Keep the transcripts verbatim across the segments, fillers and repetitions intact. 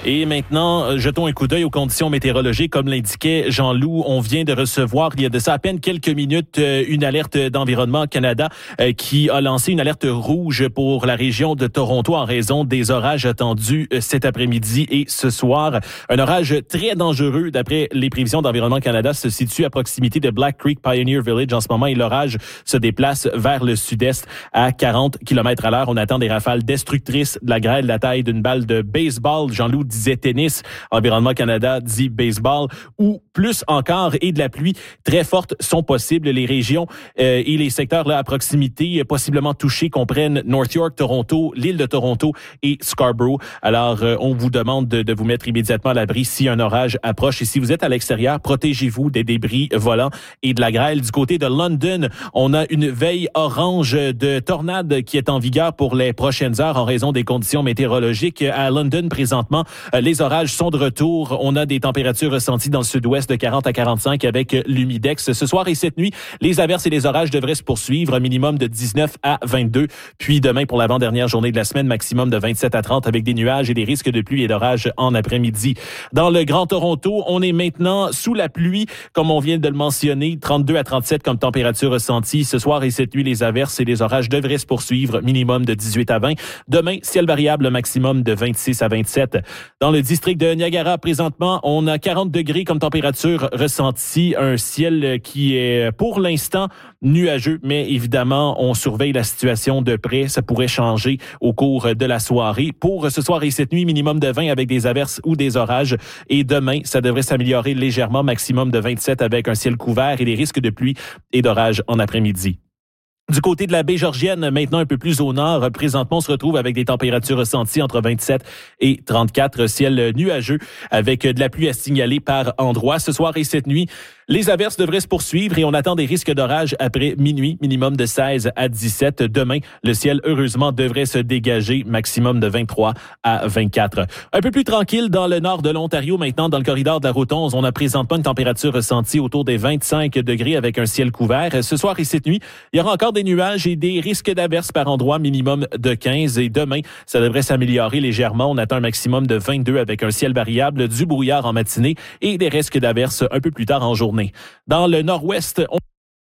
Et maintenant, jetons un coup d'œil aux conditions météorologiques. Comme l'indiquait Jean-Loup, on vient de recevoir, il y a de ça à peine quelques minutes, une alerte d'Environnement Canada qui a lancé une alerte rouge pour la région de Toronto en raison des orages attendus cet après-midi et ce soir. Un orage très dangereux, d'après les prévisions d'Environnement Canada, se situe à proximité de Black Creek Pioneer Village en ce moment et l'orage se déplace vers le sud-est à quarante kilomètres à l'heure. On attend des rafales destructrices de la grêle de la taille d'une balle de baseball. Jean-Loup disait tennis, Environnement Canada dit baseball, ou plus encore, et de la pluie très forte sont possibles. Les régions euh, et les secteurs là à proximité possiblement touchés comprennent North York, Toronto, l'île de Toronto et Scarborough. Alors, euh, on vous demande de, de vous mettre immédiatement à l'abri si un orage approche. Et si vous êtes à l'extérieur, protégez-vous des débris volants et de la grêle. Du côté de London, on a une veille orange de tornade qui est en vigueur pour les prochaines heures en raison des conditions météorologiques. À London, présentement, les orages sont de retour. On a des températures ressenties dans le sud-ouest de quarante à quarante-cinq avec l'humidex. Ce soir et cette nuit, les averses et les orages devraient se poursuivre, un minimum de dix-neuf à vingt-deux. Puis demain, pour l'avant-dernière journée de la semaine, maximum de vingt-sept à trente avec des nuages et des risques de pluie et d'orage en après-midi. Dans le Grand Toronto, on est maintenant sous la pluie, comme on vient de le mentionner, trente-deux à trente-sept comme température ressentie. Ce soir et cette nuit, les averses et les orages devraient se poursuivre, minimum de dix-huit à vingt. Demain, ciel variable, maximum de vingt-six à vingt-sept. Dans le district de Niagara, présentement, on a quarante degrés comme température ressentie, un ciel qui est pour l'instant nuageux, mais évidemment, on surveille la situation de près. Ça pourrait changer au cours de la soirée. Pour ce soir et cette nuit, minimum de vingt avec des averses ou des orages. Et demain, ça devrait s'améliorer légèrement, maximum de vingt-sept avec un ciel couvert et des risques de pluie et d'orage en après-midi. Du côté de la baie Georgienne, maintenant un peu plus au nord, présentement on se retrouve avec des températures ressenties entre vingt-sept et trente-quatre, ciel nuageux avec de la pluie à signaler par endroits. Ce soir et cette nuit, les averses devraient se poursuivre et on attend des risques d'orage après minuit, minimum de seize à dix-sept. Demain, le ciel, heureusement, devrait se dégager, maximum de vingt-trois à vingt-quatre. Un peu plus tranquille dans le nord de l'Ontario, maintenant dans le corridor de la route onze, on a présentement une température ressentie autour des vingt-cinq degrés avec un ciel couvert. Ce soir et cette nuit, il y aura encore des nuages et des risques d'averses par endroits, minimum de quinze. Et demain, ça devrait s'améliorer légèrement. On attend un maximum de vingt-deux avec un ciel variable, du brouillard en matinée et des risques d'averses un peu plus tard en journée. Dans le nord-ouest, on...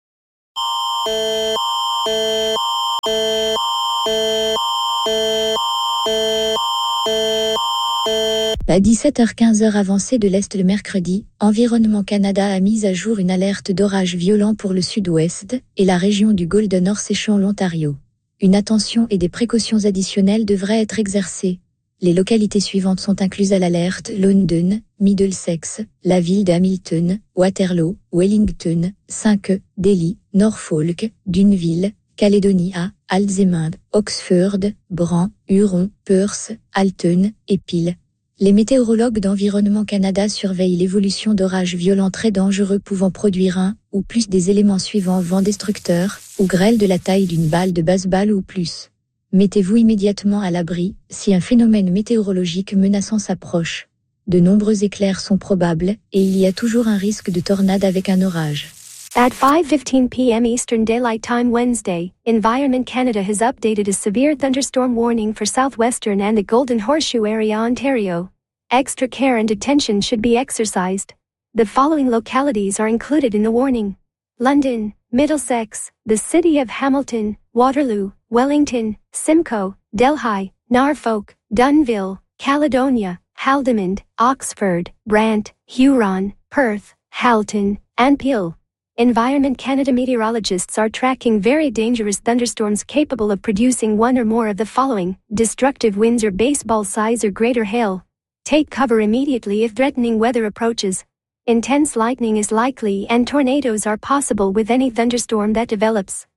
À dix-sept heures quinze heure avancée de l'Est le mercredi, Environnement Canada a mis à jour une alerte d'orage violent pour le sud-ouest et la région du Golden North séchant l'Ontario. Une attention et des précautions additionnelles devraient être exercées. Les localités suivantes sont incluses à l'alerte: London, Middlesex, la ville d'Hamilton, Waterloo, Wellington, Cinque, Delhi, Norfolk, Dunville, Calédonia, Alzemande, Oxford, Bran, Huron, Perth, Alton et Peel. Les météorologues d'Environnement Canada surveillent l'évolution d'orages violents très dangereux pouvant produire un ou plus des éléments suivants: vent destructeur ou grêle de la taille d'une balle de baseball ou plus. Mettez-vous immédiatement à l'abri si un phénomène météorologique menaçant s'approche. De nombreux éclairs sont probables et il y a toujours un risque de tornade avec un orage. At five fifteen p.m. Eastern Daylight Time Wednesday, Environment Canada has updated a severe thunderstorm warning for southwestern and the Golden Horseshoe area, Ontario. Extra care and attention should be exercised. The following localities are included in the warning: London, Middlesex, the city of Hamilton, Waterloo, Wellington, Simcoe, Delhi, Norfolk, Dunville, Caledonia, Haldimand, Oxford, Brant, Huron, Perth, Halton, and Peel. Environment Canada meteorologists are tracking very dangerous thunderstorms capable of producing one or more of the following: destructive winds or baseball size or greater hail. Take cover immediately if threatening weather approaches. Intense lightning is likely and tornadoes are possible with any thunderstorm that develops.